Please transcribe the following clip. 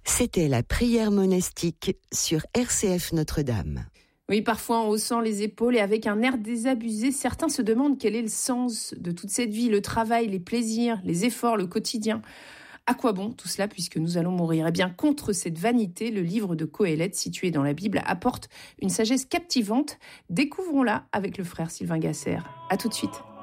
C'était la prière monastique sur RCF Notre-Dame. Oui, parfois en haussant les épaules et avec un air désabusé, certains se demandent quel est le sens de toute cette vie, le travail, les plaisirs, les efforts, le quotidien. À quoi bon tout cela puisque nous allons mourir ? Eh bien, contre cette vanité, le livre de Qoéleth, situé dans la Bible, apporte une sagesse captivante. Découvrons-la avec le frère Sylvain Gasser. À tout de suite.